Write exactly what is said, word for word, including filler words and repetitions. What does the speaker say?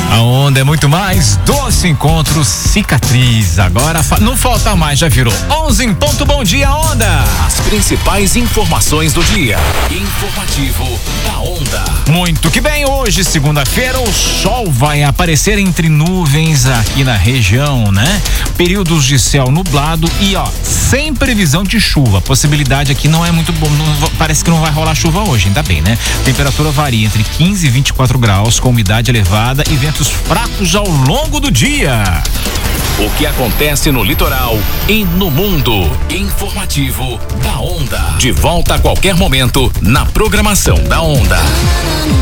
A Onda é muito mais doce encontro cicatriz. Agora fa- não falta mais, já virou onze em ponto. Bom dia, Onda. As principais informações do dia. Informativo da Onda. Muito que bem, hoje, segunda-feira, o sol vai aparecer entre nuvens aqui na região, né? Períodos de céu nublado e, ó, sem previsão de chuva. Possibilidade aqui não é muito bom, não, parece que não vai rolar chuva hoje, ainda bem, né? Temperatura varia entre quinze e vinte e quatro graus, com umidade elevada e ventos fracos ao longo do dia. O que acontece no litoral e no mundo. Informativo da Onda. De volta a qualquer momento na programação da Onda.